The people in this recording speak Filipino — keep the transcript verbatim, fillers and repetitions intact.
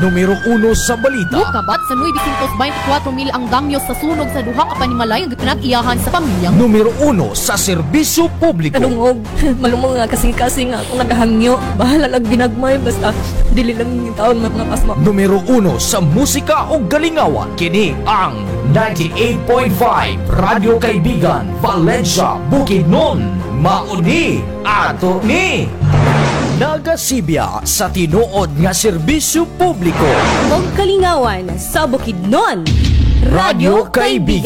Numero uno sa balita. Mukabat sa nueve twenty-four mil ang damyo sa sunog sa duha ka panimalay nga pinag-iyahan sa pamilyang. Numero uno sa serbisyo publiko. Kanungog, malumong nga kasing-kasing nga ako nagahangyo. Bahala lang ginagmay, basta dili lang yung taon mga pasma. Numero uno sa musika o galingawan. Kini ang ninety-eight point five Radio Kaibigan, Valencia, Bukidnon. Mauni ato ni nagasibya sa tinuod nga serbisyo publiko. Og kalingawan sa Bukidnon. Radio Kaibigan.